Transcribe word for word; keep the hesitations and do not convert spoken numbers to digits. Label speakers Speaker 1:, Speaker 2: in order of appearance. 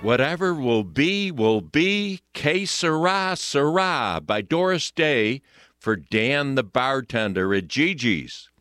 Speaker 1: Whatever will be, will be. Que sera, sera by Doris Day for Dan the bartender at Gigi's.